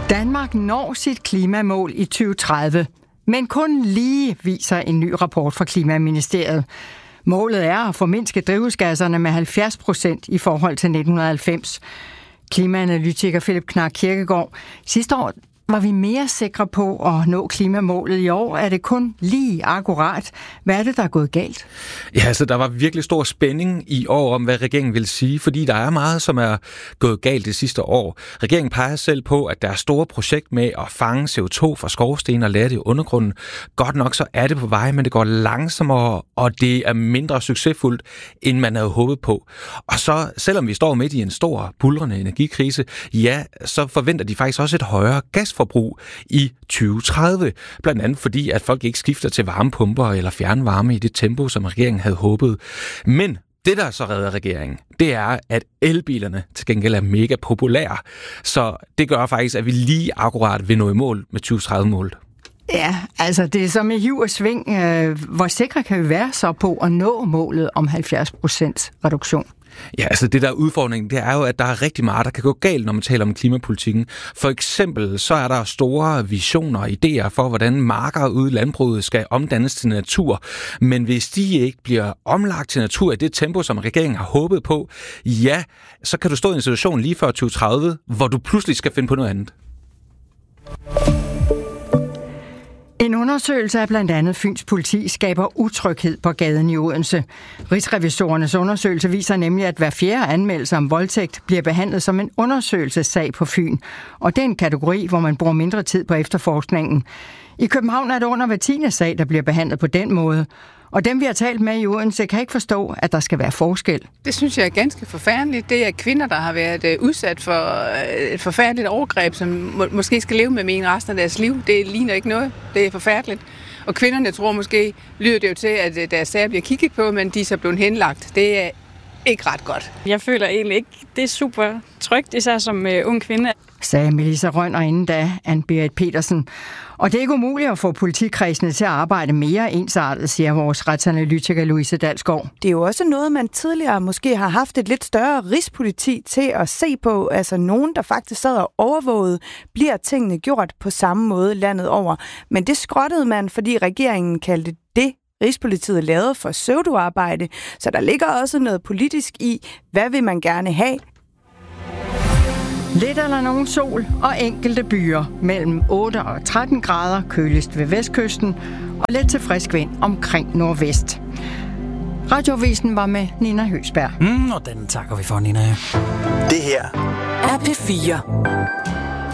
Danmark når sit klimamål i 2030, men kun lige, viser en ny rapport fra Klimaministeriet. Målet er at formindske drivhusgasserne med 70% i forhold til 1990. Klimaanalytiker Philip Knark Kirkegaard. Sidste år var vi mere sikre på at nå klimamålet. I år er det kun lige akkurat. Hvad er det, der er gået galt? Ja, altså der var virkelig stor spænding i år om, hvad regeringen vil sige, fordi der er meget, som er gået galt det sidste år. Regeringen peger selv på, at der er store projekt med at fange CO2 fra skorsten og lade det i undergrunden. Godt nok så er det på vej, men det går langsommere, og det er mindre succesfuldt, end man havde håbet på. Og så, selvom vi står midt i en stor, buldrende energikrise, ja, så forventer de faktisk også et højere gasforbrug i 2030. Blandt andet fordi, at folk ikke skifter til varmepumper eller fjernvarme i det tempo, som regeringen havde håbet. Men det, der så redder regeringen, det er, at elbilerne til gengæld er mega populære. Så det gør faktisk, at vi lige akkurat vil nå i mål med 2030-målet. Ja, altså det er som i hiv og sving. Hvor sikre kan vi være så på at nå målet om 70% reduktion? Ja, altså det der udfordring, det er jo, at der er rigtig meget, der kan gå galt, når man taler om klimapolitikken. For eksempel, så er der store visioner og idéer for, hvordan marker ude i landbruget skal omdannes til natur. Men hvis de ikke bliver omlagt til natur i det tempo, som regeringen har håbet på, ja, så kan du stå i en situation lige før 2030, hvor du pludselig skal finde på noget andet. En undersøgelse af blandt andet Fyns politi skaber utryghed på gaden i Odense. Rigsrevisorernes undersøgelse viser nemlig, at hver fjerde anmeldelse om voldtægt bliver behandlet som en undersøgelsessag på Fyn. Og det er en kategori, hvor man bruger mindre tid på efterforskningen. I København er det under hver 10. sag, der bliver behandlet på den måde. Og dem, vi har talt med i Odense, kan ikke forstå, at der skal være forskel. Det synes jeg er ganske forfærdeligt. Det er kvinder, der har været udsat for et forfærdeligt overgreb, som måske skal leve med en resten af deres liv. Det ligner ikke noget. Det er forfærdeligt. Og kvinderne tror måske, lyder det jo til, at deres sager bliver kigget på, men de er så blevet henlagt. Det er ikke ret godt. Jeg føler egentlig ikke, det er super trygt, især som ung kvinde. Sagde Melissa Rønner inden da, Ann-Berit Petersen. Og det er ikke umuligt at få politikredsene til at arbejde mere ensartet, siger vores retsanalytiker Louise Dalsgaard. Det er jo også noget, man tidligere måske har haft et lidt større rigspoliti til at se på. Altså nogen, der faktisk sad og overvågede, bliver tingene gjort på samme måde landet over. Men det skrottede man, fordi regeringen kaldte det, Rigspolitiet lavede for pseudoarbejde. Så der ligger også noget politisk i, hvad vil man gerne have? Lidt eller nogen sol og enkelte byer mellem 8 og 13 grader, køligst ved vestkysten og let til frisk vind omkring nordvest. Radioavisen var med Nina Høsberg. Og den takker vi for, Nina. Det her er P4.